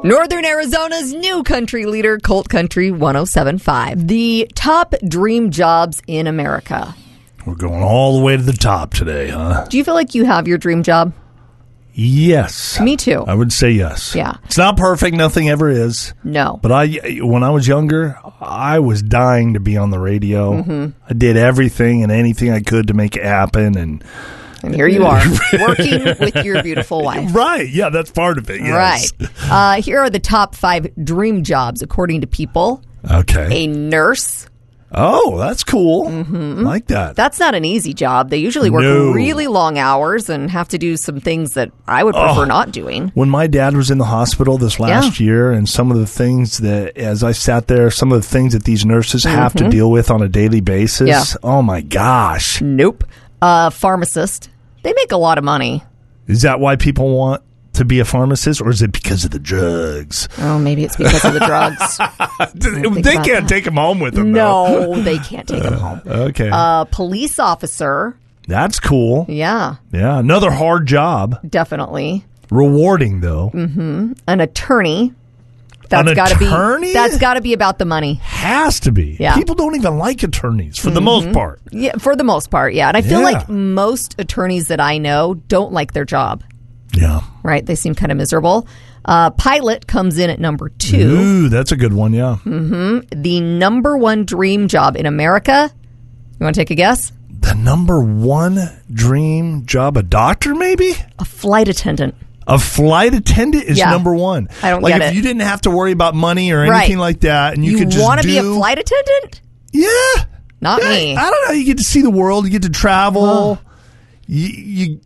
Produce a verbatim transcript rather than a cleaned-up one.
Northern Arizona's new country leader, Colt Country one oh seven point five. The top dream jobs in America. We're going all the way to the top today, huh? Do you feel like you have your dream job? Yes. Me too. I would say yes. Yeah. It's not perfect. Nothing ever is. No. But I, when I was younger, I was dying to be on the radio. Mm-hmm. I did everything and anything I could to make it happen. And, and here you are, working with your beautiful wife. Right. Yeah, that's part of it. Yes. Right. Uh, here are the top five dream jobs, according to People. Okay. A nurse. Oh, that's cool. Mm-hmm. I like that. That's not an easy job. They usually work No. really long hours and have to do some things that I would prefer Oh. not doing. When my dad was in the hospital this last Yeah. year, and some of the things that, as I sat there, some of the things that these nurses have Mm-hmm. to deal with on a daily basis. Yeah. Oh, my gosh. Nope. Uh, pharmacist. They make a lot of money. Is that why people want to be a pharmacist, or is it because of the drugs? Oh, maybe it's because of the drugs. They can't that. take them home with them, though. No, they can't take them home. Okay. Uh, police officer. That's cool. Yeah, Yeah, another hard job. definitely. Rewarding, though. Mm-hmm. An attorney. That's An got to be. attorney? That's got to be about the money. Has to be. Yeah. People don't even like attorneys for the most part. Yeah, for the most part. Yeah, and I feel Yeah. like most attorneys that I know don't like their job. Yeah. Right? They seem kind of miserable. Uh, pilot comes in at number two. Ooh, that's a good one, yeah. Mm-hmm. The number one dream job in America. You want to take a guess? The number one dream job, a doctor maybe? A flight attendant. A flight attendant is Yeah. number one. I don't like get if it. you didn't have to worry about money or anything Right. like that, and you, You could just want to do, be a flight attendant? Yeah. Not Yeah, me. I don't know. You get to see the world. You get to travel. You, you